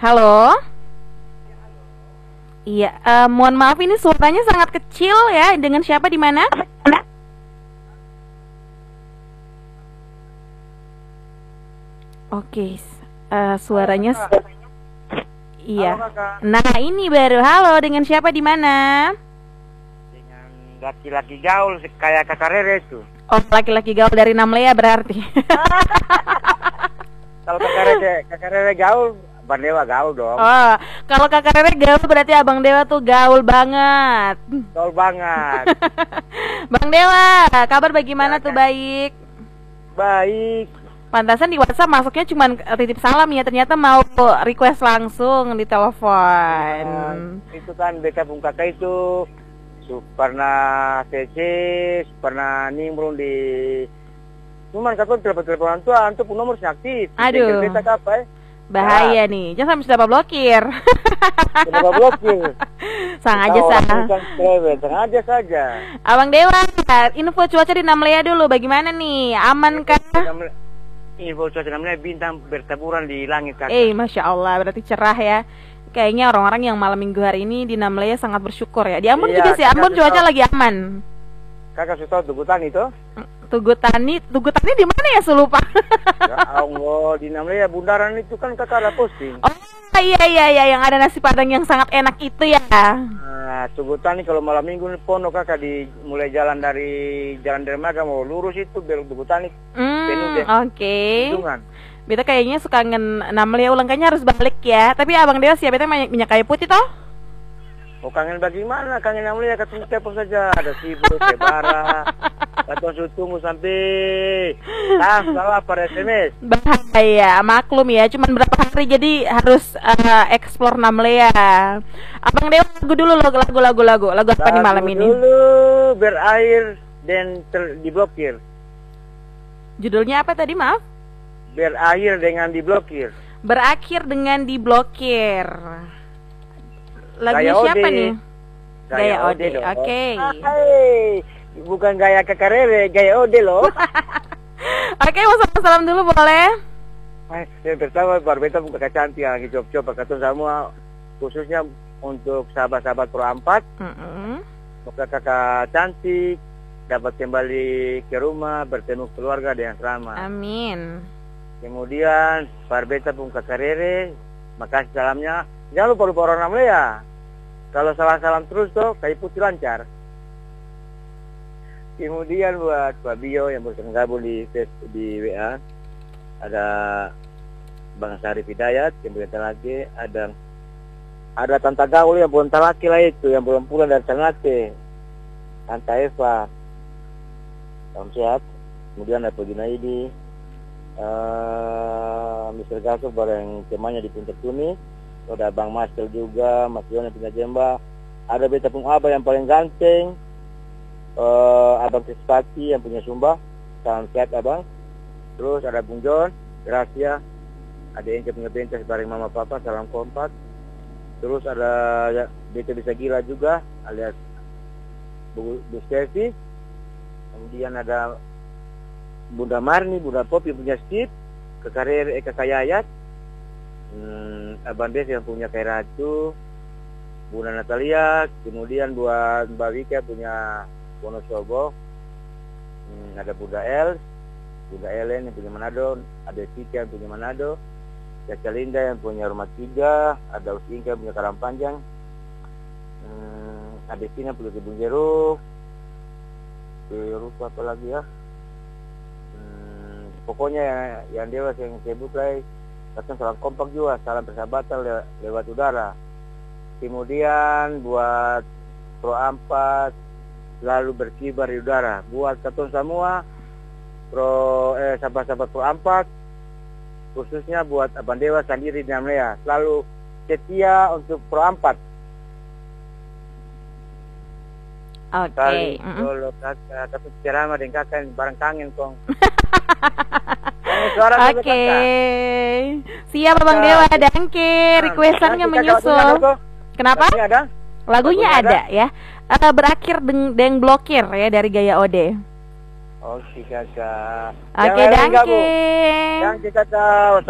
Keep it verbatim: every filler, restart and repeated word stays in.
Halo? Iya, eh, mohon maaf ini suaranya sangat kecil ya. Dengan siapa di mana? Oke, s- eh, Halo suaranya s- kakak, halo iya. kakak, Nah, ini baru. Halo, dengan siapa di mana? dengan laki-laki gaul se- kayak kakak Rere itu. Oh, laki-laki gaul dari Namlea berarti. Kalau kakak Rere, kakak Rere gaul, Bang Dewa gaul dong, Oh, kalau Kakak Rere gaul berarti Abang Dewa tuh gaul banget. gaul banget. Bang Dewa, kabar bagaimana Ya tuh? kan, Baik. baik. Pantasan di WhatsApp masuknya cuman titip salam ya, ternyata mau request langsung di telepon. Ya, itu kan beta pun kakak itu su- pernah tesis, pernah nimbrung di, cuman kakak telepon-teleponan tua, antum pun nomor aktif. Bengkel Aduh, beta apa ya? bahaya Ya, nih. Jangan sampai sudah blokir. kenapa blokir? Sang Kita aja orang sana. bukan cewek, sengaja saja. Abang Dewa, info cuaca di Namlea dulu bagaimana nih? Aman Info kah? cuaca namanya, info cuaca namanya bintang bertaburan di langit Eh, kakak. Masya Allah, berarti cerah ya. Kayaknya orang-orang yang malam minggu hari ini di Namlea sangat bersyukur ya. Di Ambon juga Iya, sih, kakak Ambon sudah cuaca tahu, lagi aman. kakak sudah tahu Tugutan itu? Tugu Tani, Tugu Tani di mana ya? Saya lupa. Ya Allah, di namanya bundaran itu kan kakak ada posting. Oh, iya iya iya, yang ada nasi padang yang sangat enak itu ya. Nah, Tugutan ini kalau malam minggu ini pono kakak di mulai jalan dari Jalan Dermaga mau lurus itu belok Tugutan ini penuh Hmm, deh oke. bendungan. Beta kayaknya suka ngen Namlea ulang, kayaknya harus balik ya. Tapi Abang Dewa siap, beta minyak, minyak kayu putih toh? Oh kangen bagaimana? Kangen namanya ketemu telepon saja. Ada sibuk, sebara. Atau sudah tunggu sampai ah salah pada S M S. Bahaya, maklum ya. Cuman berapa hari jadi harus eh, explore Namlea. Abang Dewa lagu dulu lagu lagu lagu lagu lagu apa nih malam Lagu ini? dulu berair dan ter, diblokir. Judulnya apa tadi, maaf? Berakhir dengan diblokir. Berakhir dengan diblokir. Lagunya Gaya siapa Ode. nih? Gaya Ode. dong. Oke. Hai, bukan gaya kakak Rere, gaya Ode loh. Oke, mau salam-salam dulu boleh? Hai, yang pertama Barbeta bukan kakak cantik lagi coba-coba kakak semua, khususnya untuk sahabat-sahabat Pro empat. Mm-mm. Semoga kakak cantik dapat kembali ke rumah bertemu keluarga dengan selamat. Amin. Kemudian Barbeta pun kakak Rere, makasih salamnya. Jangan lupa lupa orang Namlea. Kalau salam-salam terus tuh kayak putih lancar. Kemudian buat Pak Bio yang bergabung di Facebook di W A, ada Bang Sarif Hidayat, kemudian lagi ada ada Tante Gaul yang belum laki lah itu, yang belum pulang dari Ternate, Tante Eva, salam sehat. Kemudian ada Pak Junaidi, uh, mister Gaso bareng temannya di Puncak Tuni, ada Bang Marcel juga, Mas Yon yang punya Jemba, ada Beta Pung Abah yang paling ganteng, uh, Abang Krispati yang punya Sumba, salam sehat Abang. Terus ada Bung John, Gracia, ada yang punya Bentas bareng Mama Papa, salam kompak. Terus ada ya, Beta Bisa Gila juga, alias Bu, Bu Stevi. Kemudian ada Bunda Marni, Bunda Pop yang punya Steve, Kakak Rere, eh, Kakak Yayat, hmm, Abang Des yang punya Kayak Ratu, Bunda Natalia, kemudian buat Mbak Wika punya Wonosobo, hmm, ada Bunda Els, Bunda Ellen yang punya Manado, ada Tika yang punya Manado, Caca Linda yang punya Rumah Tiga, ada Usinka yang punya Karang Panjang, hmm, ada Tina yang punya Kebun Jeruk, jeruk apa lagi ya? Hmm, pokoknya yang, yang dewas yang sibuk lah, datang salam kompak juga, salam persahabatan le, lewat udara. Kemudian buat Pro empat selalu berkibar di udara. Buat katun semua Pro eh sahabat-sahabat Pro empat, khususnya buat Abang Dewa sendiri di Namlea, selalu setia untuk Pro empat. Oke. Kali Mm-mm. kalau kakak tapi ceramah dengan kakak bareng kangen kong. Kangen suara kakak. Oke. Siap Abang Dewa, dangke. Requestannya menyusul. Kenapa? Lagunya ada? Lagunya Lagunya ada ya. Eh, berakhir deng, deng blokir ya dari Gaya Ode. Oke kakak. Oke, Yang lain gabung. dangke. Dangke kakak.